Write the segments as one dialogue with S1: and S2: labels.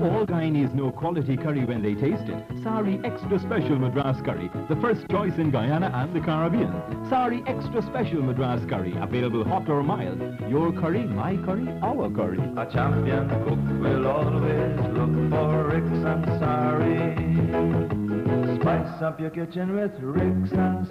S1: All Guyanese know quality curry when they taste it. Sari Extra Special Madras Curry, the first choice in Guyana and the Caribbean. Sari Extra Special Madras Curry, available hot or mild. Your curry, my curry, our curry.
S2: A champion cook will always look for Ricks and Sari. Spice up your kitchen with Ricks and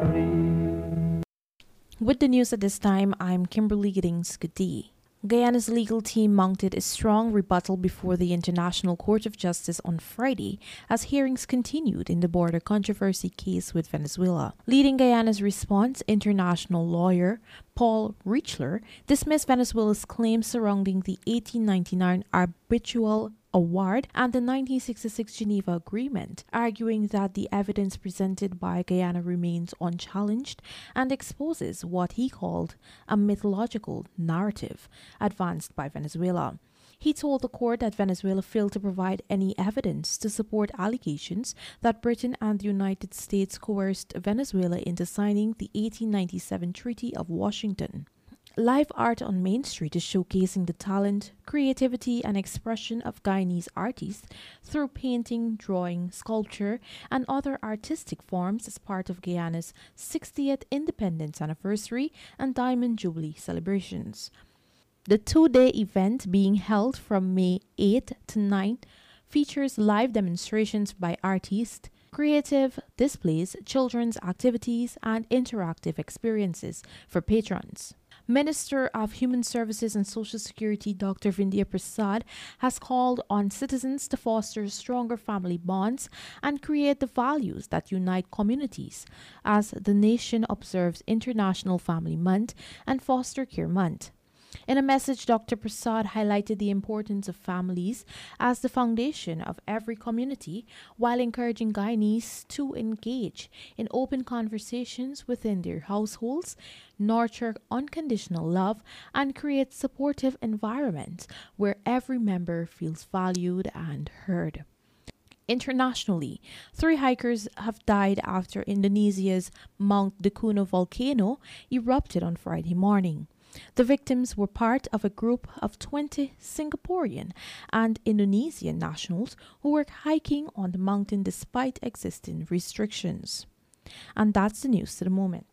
S2: Sari.
S3: With the news at this time, I'm Kimberly Giddings. Good day. Guyana's legal team mounted a strong rebuttal before the International Court of Justice on Friday as hearings continued in the border controversy case with Venezuela. Leading Guyana's response, international lawyer Paul Reichler dismissed Venezuela's claims surrounding the 1899 arbitral award and the 1966 Geneva Agreement, arguing that the evidence presented by Guyana remains unchallenged and exposes what he called a mythological narrative advanced by Venezuela. He told the court that Venezuela failed to provide any evidence to support allegations that Britain and the United States coerced Venezuela into signing the 1897 Treaty of Washington. Live art on Main Street is showcasing the talent, creativity, and expression of Guyanese artists through painting, drawing, sculpture, and other artistic forms as part of Guyana's 60th Independence Anniversary and Diamond Jubilee celebrations. The two-day event, being held from May 8th to 9th, features live demonstrations by artists, creative displays, children's activities, and interactive experiences for patrons. Minister of Human Services and Social Security Dr. Vindhya Prasad has called on citizens to foster stronger family bonds and create the values that unite communities as the nation observes International Family Month and Foster Care Month. In a message, Dr. Prasad highlighted the importance of families as the foundation of every community while encouraging Guyanese to engage in open conversations within their households, nurture unconditional love, and create supportive environments where every member feels valued and heard. Internationally, 3 hikers have died after Indonesia's Mount Dukuno volcano erupted on Friday morning. The victims were part of a group of 20 Singaporean and Indonesian nationals who were hiking on the mountain despite existing restrictions. And that's the news to the moment.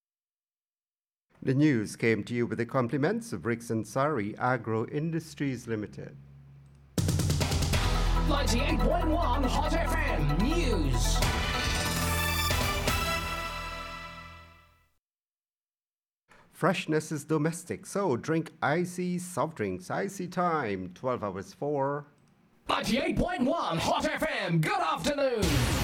S4: The news came to you with the compliments of Ricks and Sari Agro Industries Limited.
S5: 98.1 Hot FM News.
S4: Freshness is domestic, so drink icy soft drinks. Icy time, 12 hours 4.
S5: 98.1 Hot FM, good afternoon.